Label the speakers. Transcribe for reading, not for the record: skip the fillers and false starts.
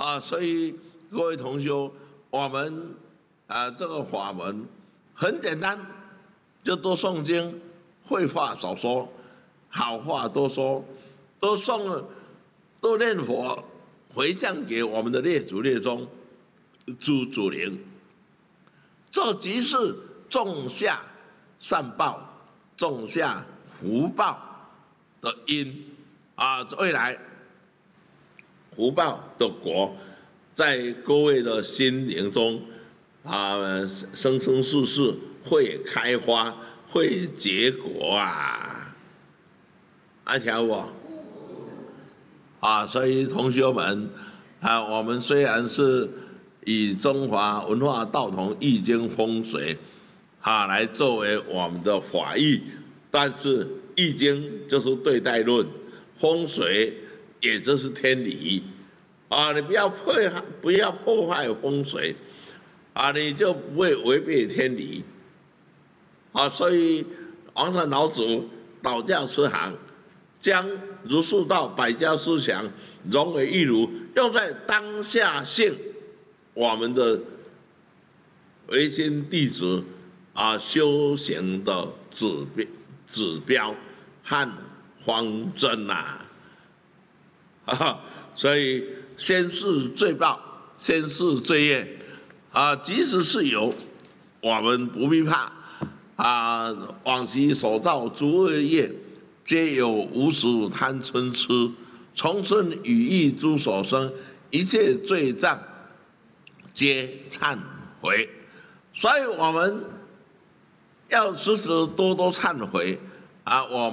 Speaker 1: 所以各位同修，我们这个法门很简单，就多诵经，废话少说，好话多说，多念佛，回向给我们的列祖列宗、祖灵，这即是种下善报、种下福报的因未来福报的果，在各位的心灵中生生世世会开花，会结果安听我所以同学们我们虽然是以中华文化道统易经风水来作为我们的法义，但是易经就是对待论，风水也就是天理你不要破坏风水你就不会违背天理所以王禅老祖道教慈航，将儒释道百家思想融为一炉，用在当下性我们的唯心弟子修行的指标和方针所以先是罪报，先是罪业即使是有，我们不必怕往昔所造诸恶业，皆有无始贪嗔痴，从身语意诸所生，一切罪障皆忏悔。所以我们要时时多多忏悔我